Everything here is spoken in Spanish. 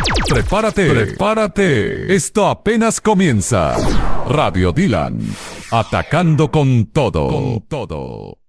Prepárate. Esto apenas comienza. Radio Dylan, atacando con todo.